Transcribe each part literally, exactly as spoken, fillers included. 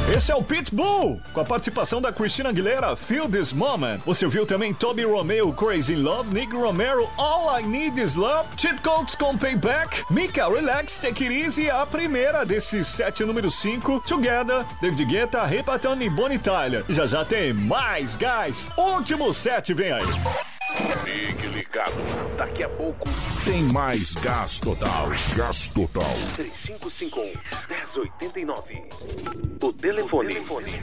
Esse é o Pitbull, com a participação da Christina Aguilera, Feel This Moment. Você ouviu também Toby Romeo, Crazy in Love, Nick Romero, All I Need Is Love, Cheat Codes com Payback, Mika, Relax, Take It Easy, a primeira desses sete, número cinco, Together, David Guetta, Ray Patton e Bonnie Tyler. Já já tem mais, guys. Último sete, vem aí. Fique ligado, daqui a pouco tem mais Gás Total. Gás Total. três cinco cinco um, um zero oito nove. O telefone, o telefone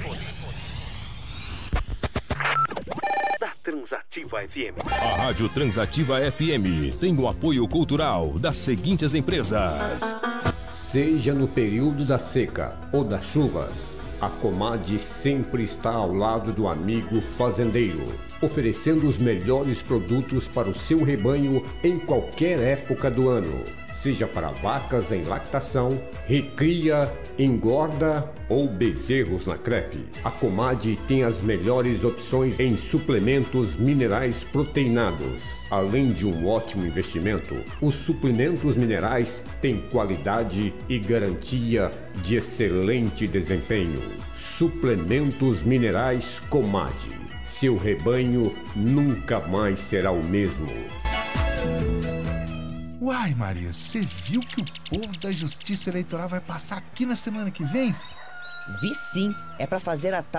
da Transativa F M. A Rádio Transativa F M tem o apoio cultural das seguintes empresas. Seja no período da seca ou das chuvas, a Comad sempre está ao lado do amigo fazendeiro, oferecendo os melhores produtos para o seu rebanho em qualquer época do ano. Seja para vacas em lactação, recria, engorda ou bezerros na crepe. A Comad tem as melhores opções em suplementos minerais proteinados. Além de um ótimo investimento, os suplementos minerais têm qualidade e garantia de excelente desempenho. Suplementos minerais Comad. Seu rebanho nunca mais será o mesmo. Uai, Maria, você viu que o povo da Justiça Eleitoral vai passar aqui na semana que vem? Vi sim, é pra fazer a tal